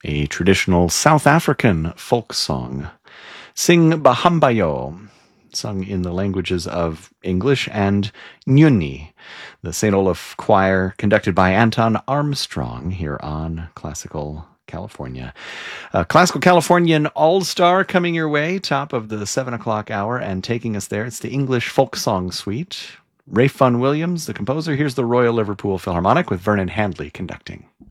a traditional South African folk song. Sing Bahambayo, sung in the languages of English and Nyuni, the St. Olaf Choir, conducted by Anton Armstrong here on Classical California. Classical Californian All-Star coming your way, top of the 7 o'clock hour, and taking us there. It's the English Folk Song Suite. Ralph Vaughan Williams, the composer. Here's the Royal Liverpool Philharmonic with Vernon Handley conducting.